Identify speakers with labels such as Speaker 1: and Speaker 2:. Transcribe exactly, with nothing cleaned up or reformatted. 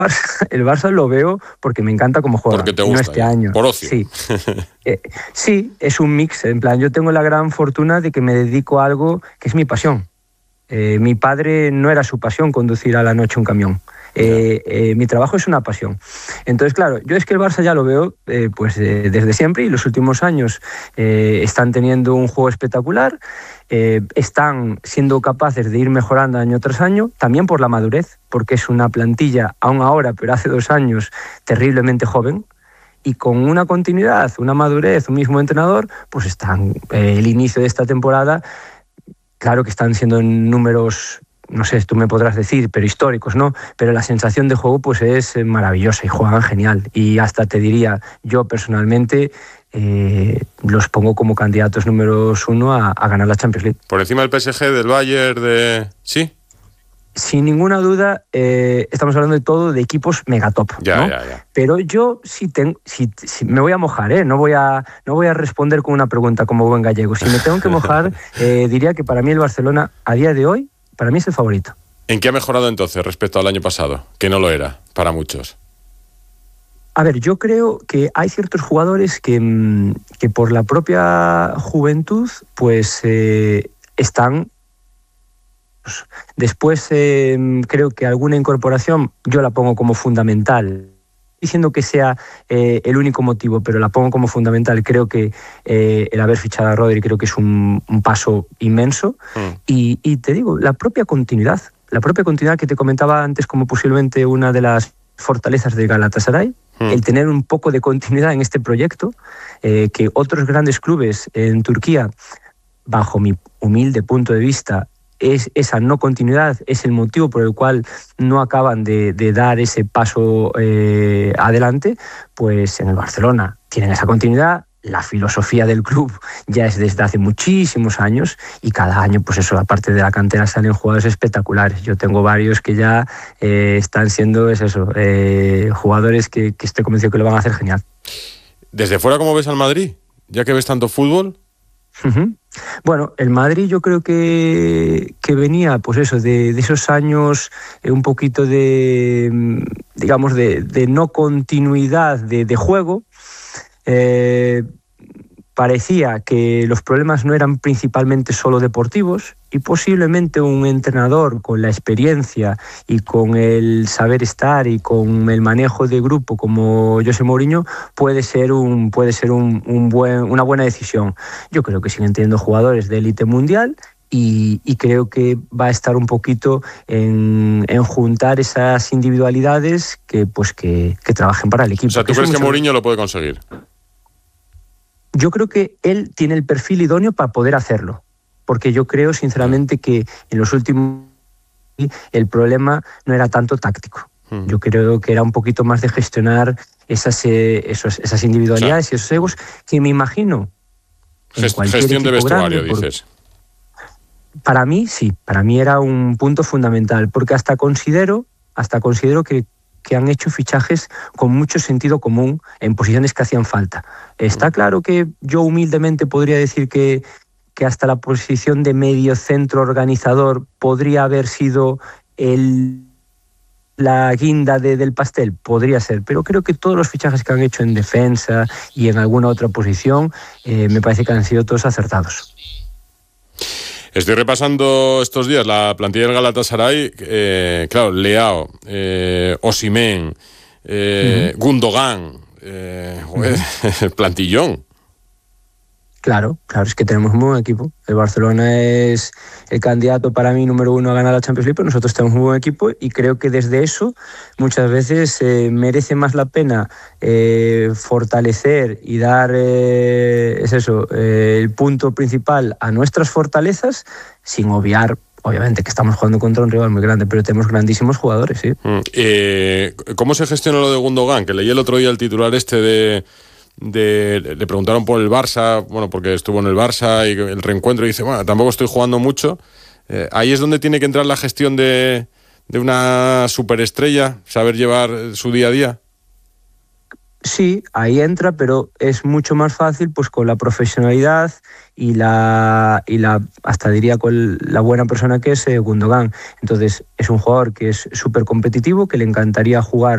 Speaker 1: el Barça lo veo porque me encanta cómo juega.
Speaker 2: Porque te gusta,
Speaker 1: no este
Speaker 2: ya.
Speaker 1: año.
Speaker 2: Por ocio.
Speaker 1: Sí. eh, sí, es un mix. En plan, yo tengo la gran fortuna de que me dedico a algo que es mi pasión. Eh, mi padre no era su pasión conducir a la noche un camión. Eh, eh, mi trabajo es una pasión. Entonces, claro, yo es que el Barça ya lo veo eh, pues eh, desde siempre, y los últimos años eh, están teniendo un juego espectacular, eh, están siendo capaces de ir mejorando año tras año, también por la madurez, porque es una plantilla, aún ahora, pero hace dos años, terriblemente joven, y con una continuidad, una madurez, un mismo entrenador, pues están, eh, el inicio de esta temporada, claro que están siendo números, no sé, tú me podrás decir, pero históricos, ¿no? Pero la sensación de juego pues es maravillosa y juegan genial. Y hasta te diría, yo personalmente eh, los pongo como candidatos números uno a, a ganar la Champions League.
Speaker 2: Por encima del P S G, del Bayern, de... ¿Sí?
Speaker 1: Sin ninguna duda, eh, estamos hablando de todo de equipos megatop,
Speaker 2: ya,
Speaker 1: ¿no?
Speaker 2: ya, ya.
Speaker 1: Pero yo sí tengo, sí, sí, me voy a mojar, ¿eh? No voy a, no voy a responder con una pregunta como buen gallego. Si me tengo que mojar, eh, diría que para mí el Barcelona, a día de hoy, para mí es el favorito.
Speaker 2: ¿En qué ha mejorado entonces respecto al año pasado? Que no lo era, para muchos.
Speaker 1: A ver, yo creo que hay ciertos jugadores que, que por la propia juventud, pues eh, están... Después eh, creo que alguna incorporación yo la pongo como fundamental, diciendo que sea eh, el único motivo, pero la pongo como fundamental. Creo que eh, el haber fichado a Rodri creo que es un, un paso inmenso. Mm. Y, y te digo, la propia continuidad, la propia continuidad que te comentaba antes como posiblemente una de las fortalezas de Galatasaray, mm. el tener un poco de continuidad en este proyecto, eh, que otros grandes clubes en Turquía, bajo mi humilde punto de vista, es esa no continuidad, es el motivo por el cual no acaban de, de dar ese paso eh, adelante, pues en el Barcelona tienen esa continuidad, la filosofía del club ya es desde hace muchísimos años y cada año, pues eso, aparte de la cantera salen jugadores espectaculares. Yo tengo varios que ya eh, están siendo, es eso, eh, jugadores que, que estoy convencido que lo van a hacer genial.
Speaker 2: ¿Desde fuera cómo ves al Madrid? Ya que ves tanto fútbol...
Speaker 1: Uh-huh. Bueno, el Madrid yo creo que, que venía, pues eso, de, de esos años eh, un poquito de, digamos, de, de no continuidad de, de juego. Eh, parecía que los problemas no eran principalmente solo deportivos y posiblemente un entrenador con la experiencia y con el saber estar y con el manejo de grupo como José Mourinho puede ser un puede ser un, un buen, una buena decisión. Yo creo que siguen teniendo jugadores de élite mundial y, y creo que va a estar un poquito en, en juntar esas individualidades que pues que, que trabajen para el equipo.
Speaker 2: O sea, ¿tú crees que Mourinho lo puede conseguir?
Speaker 1: Yo creo que él tiene el perfil idóneo para poder hacerlo, porque yo creo sinceramente que en los últimos el problema no era tanto táctico. Hmm. Yo creo que era un poquito más de gestionar esas, eh, esos, esas individualidades, o sea, y esos egos que me imagino...
Speaker 2: Gest- gestión de vestuario, grande, dices.
Speaker 1: Por, para mí, sí, para mí era un punto fundamental, porque hasta considero, hasta considero que que han hecho fichajes con mucho sentido común en posiciones que hacían falta. Está claro que yo humildemente podría decir que, que hasta la posición de medio centro organizador podría haber sido el, la guinda de, del pastel, podría ser, pero creo que todos los fichajes que han hecho en defensa y en alguna otra posición eh, me parece que han sido todos acertados.
Speaker 2: Estoy repasando estos días la plantilla del Galatasaray, eh, claro, Leao, eh, Osimhen, eh, uh-huh. Gundogan, eh, uh-huh. plantillón.
Speaker 1: Claro, claro, es que tenemos un buen equipo. El Barcelona es el candidato para mí número uno a ganar la Champions League, pero nosotros tenemos un buen equipo y creo que desde eso muchas veces eh, merece más la pena eh, fortalecer y dar, eh, es eso, eh, el punto principal a nuestras fortalezas, sin obviar, obviamente, que estamos jugando contra un rival muy grande, pero tenemos grandísimos jugadores, sí.
Speaker 2: Mm, eh, ¿Cómo se gestiona lo de Gundogan? Que leí el otro día el titular este de... De, le preguntaron por el Barça, bueno, porque estuvo en el Barça y el reencuentro y dice, bueno, tampoco estoy jugando mucho. Eh, ahí es donde tiene que entrar la gestión de, de una superestrella, saber llevar su día a día.
Speaker 1: Sí, ahí entra, pero es mucho más fácil pues con la profesionalidad y la, y la hasta diría con la buena persona que es eh, Gundogan. Entonces es un jugador que es súper competitivo, que le encantaría jugar